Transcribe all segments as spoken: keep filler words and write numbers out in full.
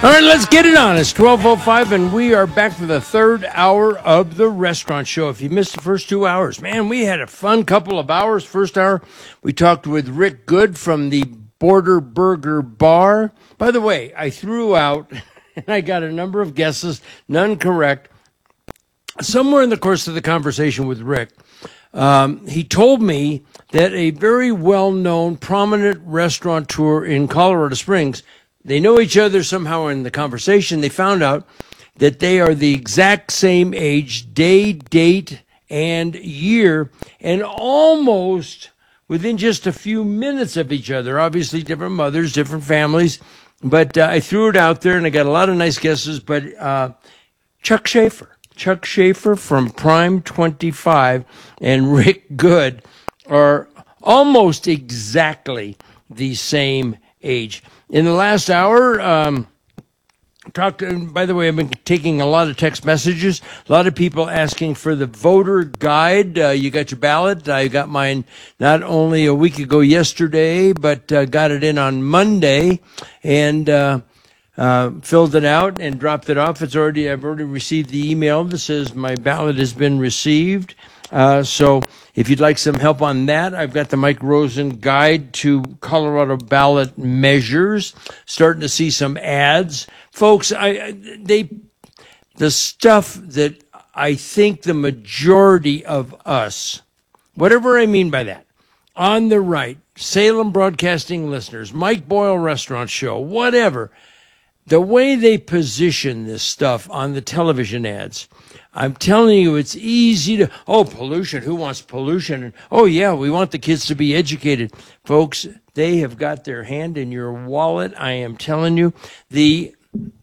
All right, let's get it on. It's twelve oh five, and we are back for the third hour of the restaurant show. If you missed the first two hours, man, we had a fun couple of hours. First hour, we talked with Rick Good from the Border Burger Bar. By the way, I threw out, and I got a number of guesses, none correct. Somewhere in the course of the conversation with Rick, um, he told me that a very well-known, prominent restaurateur in Colorado Springs, they know each other somehow in the conversation. They found out that they are the exact same age, day, date, and year, and almost within just a few minutes of each other. Obviously, different mothers, different families. But uh, I threw it out there, and I got a lot of nice guesses. But uh, Chuck Schaefer, Chuck Schaefer from Prime twenty-five, and Rick Good are almost exactly the same age. In the last hour, um, talked. By the way, I've been taking a lot of text messages. A lot of people asking for the voter guide. Uh, you got your ballot. I got mine not only a week ago yesterday, but uh, got it in on Monday and uh, uh, filled it out and dropped it off. It's already. I've already received the email that says my ballot has been received. Uh, so if you'd like some help on that, I've got the Mike Rosen Guide to Colorado Ballot Measures. Starting to see some ads. Folks, I they the stuff that I think the majority of us, whatever I mean by that, on the right, Salem Broadcasting listeners, Mike Boyle Restaurant Show, whatever, the way they position this stuff on the television ads, I'm telling you, it's easy to, oh, pollution, who wants pollution? And, oh, yeah, we want the kids to be educated. Folks, they have got their hand in your wallet. I am telling you, the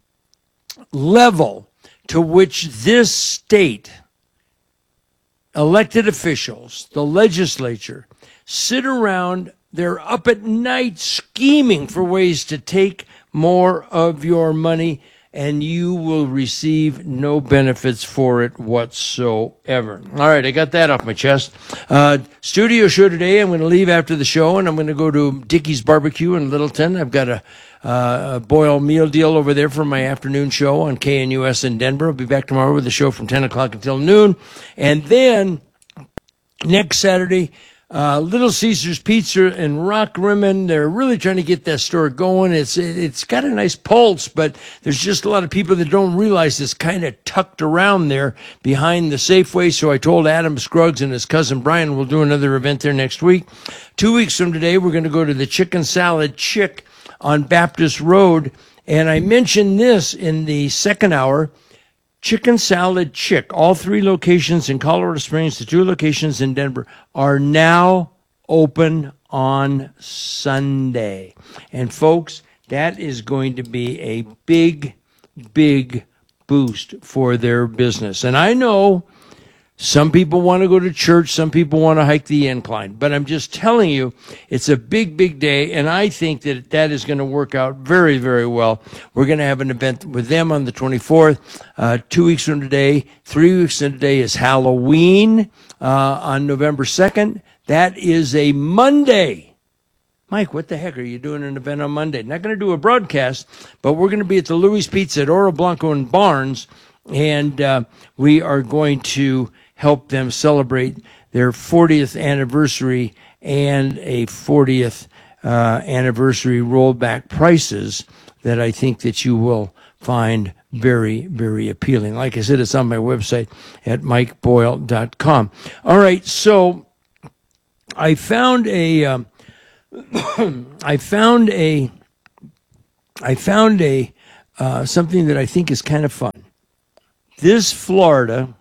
level to which this state, elected officials, the legislature, sit around, they're up at night scheming for ways to take more of your money, and you will receive no benefits for it whatsoever. All right, I got that off my chest. Uh, studio show today. I'm going to leave after the show, and I'm going to go to Dickey's Barbecue in Littleton. I've got a, uh, a Boyle meal deal over there for my afternoon show on K N U S in Denver. I'll be back tomorrow with the show from ten o'clock until noon. And then next Saturday, Uh, Little Caesars Pizza in Rockrimmon. They're really trying to get that store going. It's it's got a nice pulse, but there's just a lot of people that don't realize it's kind of tucked around there behind the Safeway. So I told Adam Scruggs and his cousin Brian we'll do another event there next week. Two weeks from today, we're going to go to the Chicken Salad Chick on Baptist Road. And I mentioned this in the second hour. Chicken Salad Chick, all three locations in Colorado Springs, the two locations in Denver, are now open on Sunday. And folks, that is going to be a big, big boost for their business. And I know some people want to go to church, some people want to hike the incline, but I'm just telling you, it's a big, big day, and I think that that is going to work out very, very well. We're going to have an event with them on the twenty-fourth, uh, two weeks from today. Three weeks from today is Halloween uh, on November second. That is a Monday. Mike, what the heck are you doing an event on Monday? Not going to do a broadcast, but we're going to be at the Louis Pizza at Oro Blanco and Barnes, and uh, we are going to help them celebrate their fortieth anniversary and a fortieth uh, anniversary rollback prices that I think that you will find very, very appealing. Like I said, it's on my website at mike boyle dot com. All right, so I found a, um, I found a, I found a uh, something that I think is kind of fun. This Florida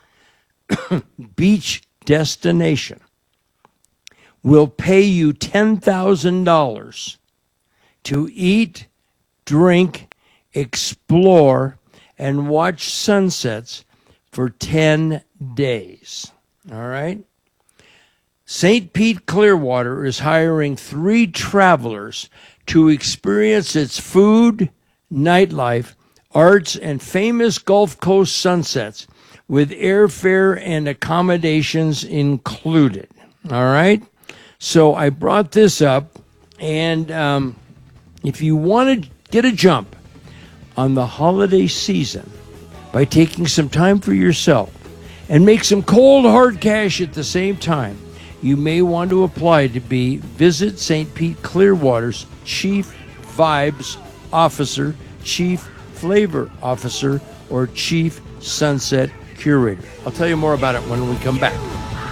beach destination will pay you ten thousand dollars to eat, drink, explore, and watch sunsets for ten days. All right? Saint Pete Clearwater is hiring three travelers to experience its food, nightlife, arts, and famous Gulf Coast sunsets with airfare and accommodations included. All right? So I brought this up, and um, if you want to get a jump on the holiday season by taking some time for yourself and make some cold hard cash at the same time, you may want to apply to be Visit Saint Pete Clearwater's Chief Vibes Officer, Chief Flavor Officer, or Chief Sunset Curator. I'll tell you more about it when we come back.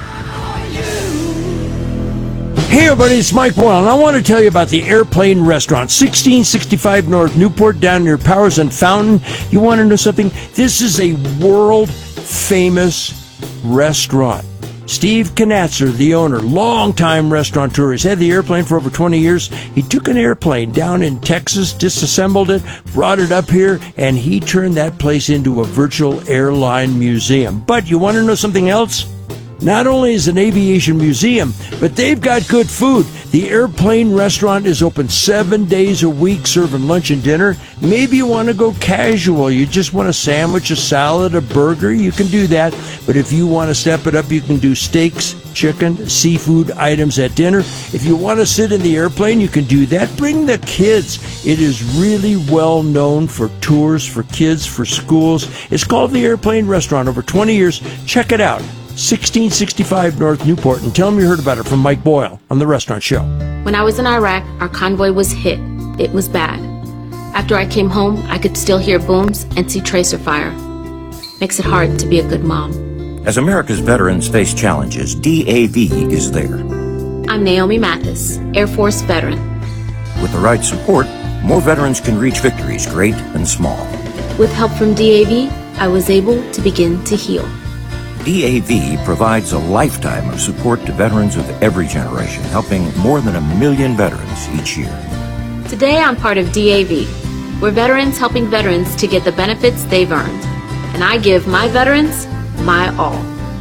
Hey everybody, it's Mike Boyle, and I want to tell you about the Airplane Restaurant, sixteen sixty-five North Newport, down near Powers and Fountain. You want to know something? This is a world-famous restaurant. Steve Knatzer, the owner, longtime restaurateur, has had the airplane for over twenty years. He took an airplane down in Texas, disassembled it, brought it up here, and he turned that place into a virtual airline museum. But you want to know something else? Not only is it an aviation museum, but they've got good food. The Airplane Restaurant is open seven days a week, serving lunch and dinner. Maybe you want to go casual. You just want a sandwich, a salad, a burger. You can do that. But if you want to step it up, you can do steaks, chicken, seafood items at dinner. If you want to sit in the airplane, you can do that. Bring the kids. It is really well known for tours, for kids, for schools. It's called the Airplane Restaurant. Over twenty years. Check it out. sixteen sixty-five North Newport, and tell them you heard about it from Mike Boyle on The Restaurant Show. When I was in Iraq, our convoy was hit. It was bad. After I came home, I could still hear booms and see tracer fire. Makes it hard to be a good mom. As America's veterans face challenges, D A V is there. I'm Naomi Mathis, Air Force veteran. With the right support, more veterans can reach victories, great and small. With help from D A V, I was able to begin to heal. D A V provides a lifetime of support to veterans of every generation, helping more than a million veterans each year. Today I'm part of D A V. We're veterans helping veterans to get the benefits they've earned. And I give my veterans my all.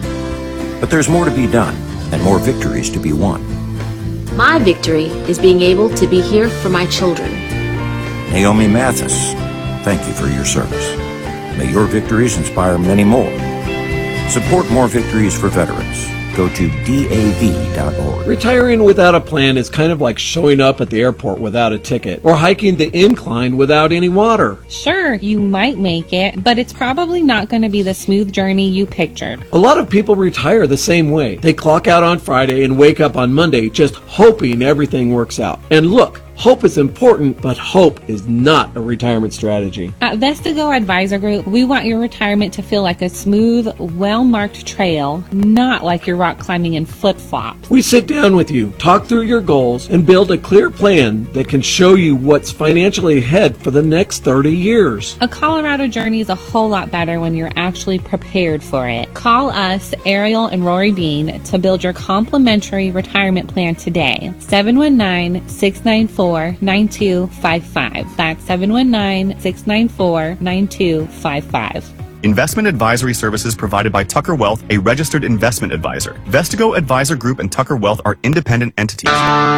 But there's more to be done, and more victories to be won. My victory is being able to be here for my children. Naomi Mathis, thank you for your service. May your victories inspire many more. Support more victories for veterans. Go to D A V dot org. Retiring without a plan is kind of like showing up at the airport without a ticket, or hiking the incline without any water. Sure, you might make it, but it's probably not going to be the smooth journey you pictured. A lot of people retire the same way. They clock out on Friday and wake up on Monday just hoping everything works out. And look, hope is important, but hope is not a retirement strategy. At Vestigo Advisor Group, we want your retirement to feel like a smooth, well-marked trail, not like you're rock climbing in flip-flops. We sit down with you, talk through your goals, and build a clear plan that can show you what's financially ahead for the next thirty years. A Colorado journey is a whole lot better when you're actually prepared for it. Call us, Ariel and Rory Bean, to build your complimentary retirement plan today. seven one nine, six nine four, nine two five five. That's seven one nine, six nine four, nine two five five. Investment advisory services provided by Tucker Wealth, a registered investment advisor. Vestigo Advisor Group and Tucker Wealth are independent entities.